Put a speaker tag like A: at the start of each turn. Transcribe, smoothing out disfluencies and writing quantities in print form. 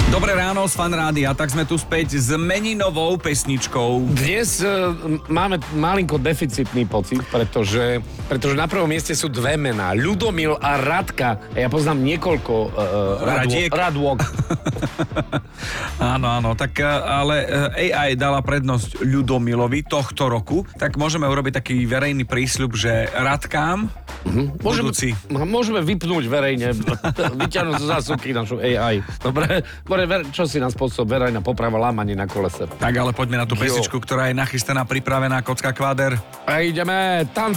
A: Dobré ráno z Fan Rádia, tak sme tu späť s meninovou pesničkou.
B: Dnes máme malinko deficitný pocit, pretože na prvom mieste sú dve mená. Ľudomil a Radka. Ja poznám niekoľko Radôk.
A: Áno, tak ale AI dala prednosť Ľudomilovi tohto roku, tak môžeme urobiť taký verejný prísľub, že Radkám budúci.
B: Môžeme vypnúť verejne, vyťahnuť zo zásuvky našu AI. Dobre, čo si nám spôsob verejná poprava lámanie na kolese.
A: Tak ale poďme na tú pesničku, ktorá je nachystaná, pripravená, kocka kváder.
B: A ideme, tanc